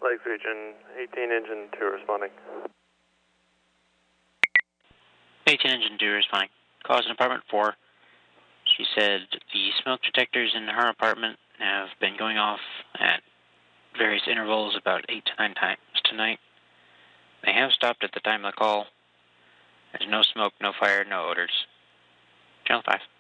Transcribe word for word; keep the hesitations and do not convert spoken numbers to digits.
Lakes Region, eighteen Engine two responding. eighteen Engine two responding. Calls in apartment four. She said the smoke detectors in her apartment have been going off at various intervals about eight to nine times tonight. They have stopped at the time of the call. There's no smoke, no fire, no odors. Channel five.